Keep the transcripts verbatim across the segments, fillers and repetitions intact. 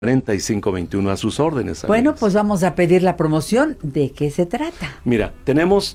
cuarenta y cinco veintiuno, a sus órdenes. Bueno, amigas. pues vamos a pedir la promoción. ¿De qué se trata? Mira, tenemos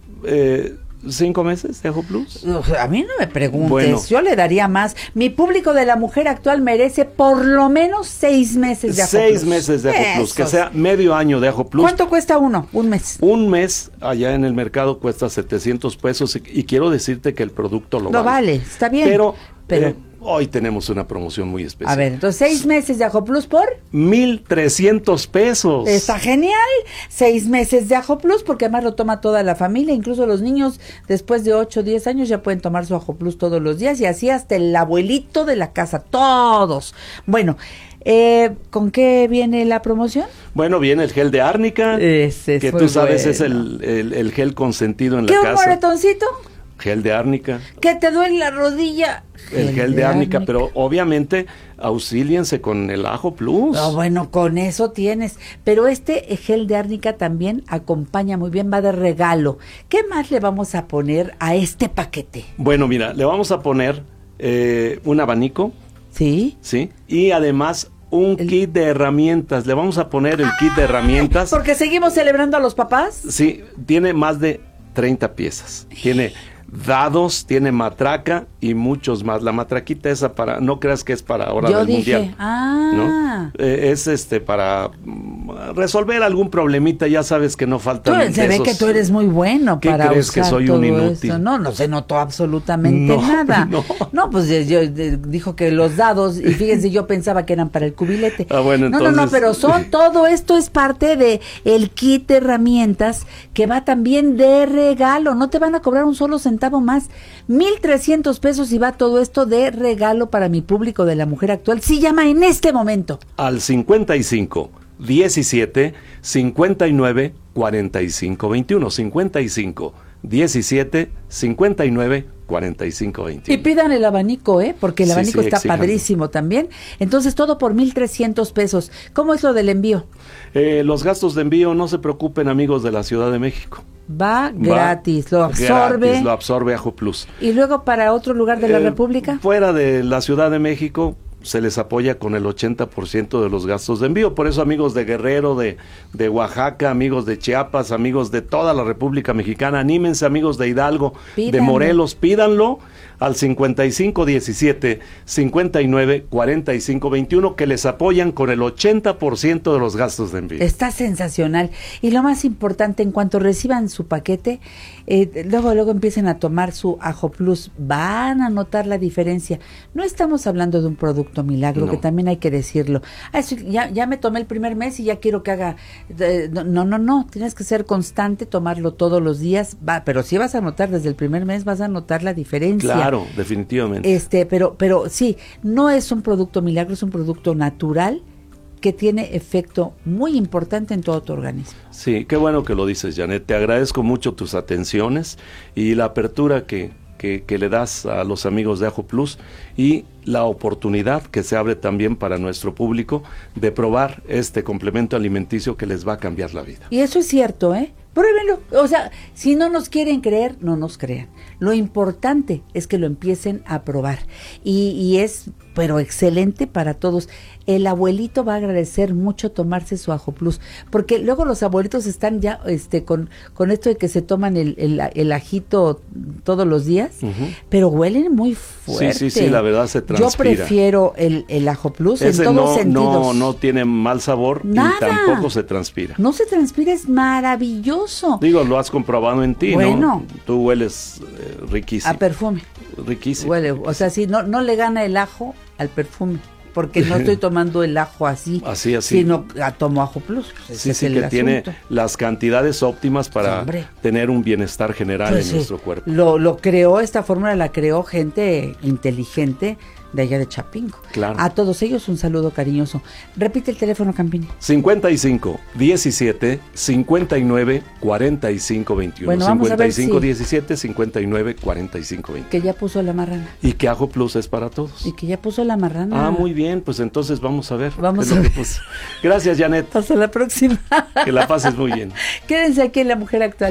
eh, cinco meses de Ajo Plus. A mí no me preguntes, Bueno. yo le daría más. Mi público de la mujer actual merece por lo menos seis meses de Ajo Seis Plus. meses de Ajo Plus, que Esos. sea medio año de Ajo Plus. ¿Cuánto cuesta uno? Un mes. Un mes allá en el mercado cuesta setecientos pesos y, y quiero decirte que el producto lo, Lo vale, está bien. Pero, Pero- eh, hoy tenemos una promoción muy especial. A ver, entonces seis meses de Ajo Plus por... mil trescientos pesos. Está genial. Seis meses de Ajo Plus, porque además lo toma toda la familia, incluso los niños después de ocho o diez años ya pueden tomar su Ajo Plus todos los días y así hasta el abuelito de la casa, todos. Bueno, eh, ¿con qué viene la promoción? Bueno, viene el gel de árnica, Ese que fue tú sabes bueno. es el, el, el gel consentido en la ¿Qué, un casa. moretoncito? Gel de árnica. ¿Que te duele la rodilla? El gel de árnica, pero obviamente auxíliense con el Ajo Plus. No, bueno, con eso tienes. Pero este gel de árnica también acompaña muy bien, va de regalo. ¿Qué más le vamos a poner a este paquete? Bueno, mira, le vamos a poner eh, un abanico, ¿Sí? ¿sí? Y además un El- kit de herramientas. Le vamos a poner el kit de herramientas. ¿Porque seguimos celebrando a los papás? Sí, tiene más de treinta piezas. Tiene dados, tiene matraca y muchos más. La matraquita esa para, no creas que es para ahora Yo del dije, mundial. ah. ¿No? Eh, es este para mm, resolver algún problemita, ya sabes que no Tú, faltan se ve esos- que tú eres muy bueno ¿Qué para crees, que usar soy todo un inútil? esto. No, no se notó absolutamente No, nada. no. No, pues eh, yo, eh, dijo que los dados, y fíjense, yo pensaba que eran para el cubilete. Ah, bueno, no, no, no, entonces- pero son, todo esto es parte de el kit de herramientas que va también de regalo. No te van a cobrar un solo centavo más. Mil trescientos pesos y va todo esto de regalo para mi público de la mujer actual. Sí, llama en este momento. al cincuenta y cinco, diecisiete, cincuenta y nueve, cuarenta y cinco, veintiuno. cincuenta y cinco, diecisiete, cincuenta y nueve, cuarenta y cinco, Y veintiuno. pidan el abanico, ¿eh? Porque el Sí, abanico sí, está exijan. padrísimo también. Entonces, todo por mil trescientos pesos. ¿Cómo es lo del envío? Eh, los gastos de envío, no se preocupen, amigos de la Ciudad de México. Va Va gratis, lo absorbe. gratis, lo absorbe Ajo Plus. Y luego para otro lugar de la Eh, República. Fuera de la Ciudad de México se les apoya con el ochenta por ciento de los gastos de envío. Por eso, amigos de Guerrero, de, de Oaxaca, amigos de Chiapas, amigos de toda la República Mexicana, anímense, amigos de Hidalgo, de Pídanlo. Morelos, pídanlo al cincuenta y cinco, diecisiete, cincuenta y nueve, cuarenta y cinco, veintiuno, que les apoyan con el ochenta por ciento de los gastos de envío. Está sensacional. Y lo más importante, en cuanto reciban su paquete, eh, luego, luego empiecen a tomar su Ajo Plus, van a notar la diferencia. No estamos hablando de un producto milagro, No. que también hay que decirlo. Ah, eso, ya, ya me tomé el primer mes y ya quiero que haga... eh, no, no, no, no, tienes que ser constante, tomarlo todos los días, va, pero sí vas a notar, desde el primer mes vas a notar la diferencia. Claro, definitivamente. Este, pero, pero sí, no es un producto milagro, es un producto natural que tiene efecto muy importante en todo tu organismo. Sí, qué bueno que lo dices, Janet. Te agradezco mucho tus atenciones y la apertura que, que, que le das a los amigos de Ajo Plus y la oportunidad que se abre también para nuestro público de probar este complemento alimenticio que les va a cambiar la vida. Y eso es cierto, ¿eh? Pruébenlo. O sea, si no nos quieren creer, no nos crean. Lo importante es que lo empiecen a probar. Y, y es, pero excelente para todos. El abuelito va a agradecer mucho tomarse su Ajo Plus, porque luego los abuelitos están ya este con, con esto de que se toman el, el, el ajito todos los días, Ujú. pero huelen muy fuerte. Sí, sí, sí, la verdad se transpira. Yo prefiero el, el Ajo Plus Ese en todos no, sentidos. no, no tiene mal sabor Nada. y tampoco se transpira. No se transpira, es maravilloso. Digo, lo has comprobado en ti, Bueno. ¿no? Tú hueles eh, riquísimo. A perfume. riquísimo. Huele, o sea, sí, no, no le gana el ajo al perfume, porque no estoy tomando el ajo así, Así, así. sino a, tomo Ajo Plus. Pues Sí, ese sí, es que el tiene asunto. las cantidades óptimas para Hombre. tener un bienestar general Pues en sí, nuestro cuerpo. Lo, lo creó, esta fórmula la creó gente inteligente de allá de Chapingo. Claro. A todos ellos un saludo cariñoso. Repite el teléfono, Campini. cincuenta y cinco, diecisiete, cincuenta y nueve, cuarenta y cinco, veintiuno. Bueno, vamos a cincuenta y ver cinco, si- diecisiete, cincuenta y nueve, cuarenta y cinco, veintiuno. Que ya puso la marrana. Y que Ajo Plus es para todos. Y que ya puso la marrana. Ah, muy bien, pues entonces vamos a ver. Vamos qué es a lo que ver. puso. Gracias, Janet. Hasta la próxima. Que la pases muy bien. Quédense aquí en La Mujer Actual.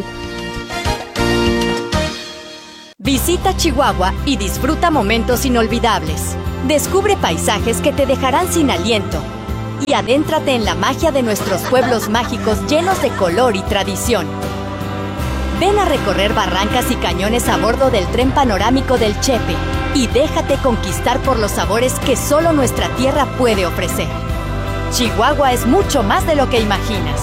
Visita Chihuahua y disfruta momentos inolvidables. Descubre paisajes que te dejarán sin aliento. y adéntrate en la magia de nuestros pueblos mágicos llenos de color y tradición. Ven a recorrer barrancas y cañones a bordo del tren panorámico del Chepe y déjate conquistar por los sabores que solo nuestra tierra puede ofrecer. Chihuahua es mucho más de lo que imaginas.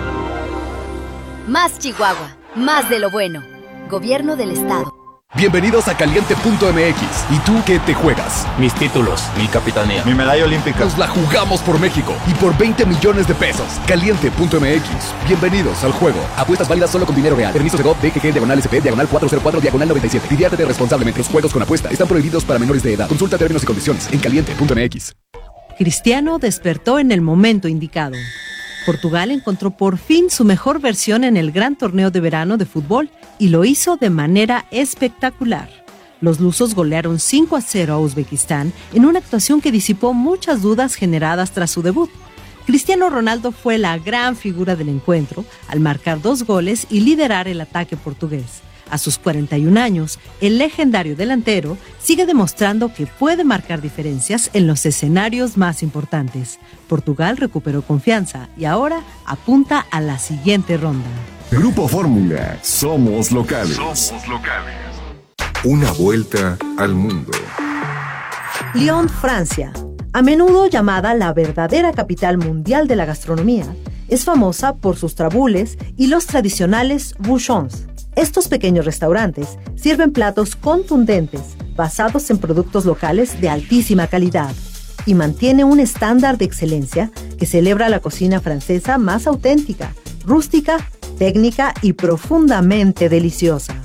Más Chihuahua, más de lo bueno. Gobierno del Estado. Bienvenidos a Caliente punto M X. ¿Y tú qué te juegas? Mis títulos, mi capitanía, mi medalla olímpica. Nos la jugamos por México y por veinte millones de pesos. Caliente punto M X. Bienvenidos al juego. Apuestas válidas solo con dinero real. Permiso de G O P, D G G, diagonal S P, diagonal cuatro cero cuatro, diagonal noventa y siete. Diviértete responsablemente. Los juegos con apuesta están prohibidos para menores de edad. Consulta términos y condiciones en Caliente punto M X. Cristiano despertó en el momento indicado. Portugal encontró por fin su mejor versión en el gran torneo de verano de fútbol y lo hizo de manera espectacular. Los lusos golearon cinco a cero a Uzbekistán en una actuación que disipó muchas dudas generadas tras su debut. Cristiano Ronaldo fue la gran figura del encuentro al marcar dos goles y liderar el ataque portugués. A sus cuarenta y un años, el legendario delantero sigue demostrando que puede marcar diferencias en los escenarios más importantes. Portugal recuperó confianza y ahora apunta a la siguiente ronda. Grupo Fórmula, somos locales. Somos locales. Una vuelta al mundo. Lyon, Francia. A menudo llamada la verdadera capital mundial de la gastronomía, es famosa por sus trabules y los tradicionales bouchons. Estos pequeños restaurantes sirven platos contundentes, basados en productos locales de altísima calidad, y mantiene un estándar de excelencia que celebra la cocina francesa más auténtica, rústica, técnica y profundamente deliciosa.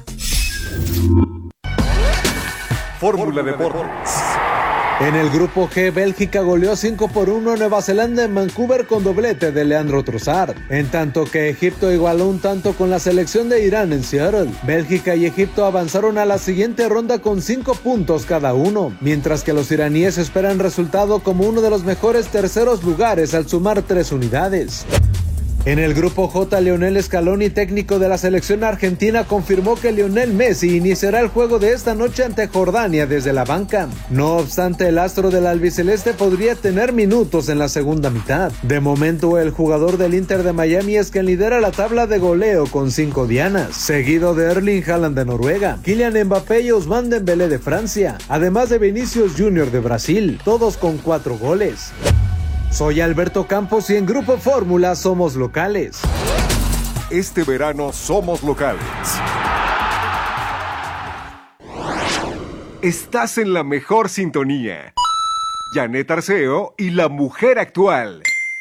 Fórmula Deportes. En el grupo G, Bélgica goleó cinco por uno a Nueva Zelanda en Vancouver con doblete de Leandro Trossard, en tanto que Egipto igualó un tanto con la selección de Irán en Seattle. Bélgica y Egipto avanzaron a la siguiente ronda con cinco puntos cada uno, mientras que los iraníes esperan resultado como uno de los mejores terceros lugares al sumar tres unidades. En el grupo J, Lionel Scaloni, técnico de la selección argentina, confirmó que Lionel Messi iniciará el juego de esta noche ante Jordania desde la banca. No obstante, el astro del albiceleste podría tener minutos en la segunda mitad. De momento, el jugador del Inter de Miami es quien lidera la tabla de goleo con cinco dianas, seguido de Erling Haaland de Noruega, Kylian Mbappé y Ousmane Dembélé de Francia, además de Vinicius Junior de Brasil, todos con cuatro goles. Soy Alberto Campos y en Grupo Fórmula somos locales. Este verano somos locales. Estás en la mejor sintonía. Janet Arceo y la mujer actual.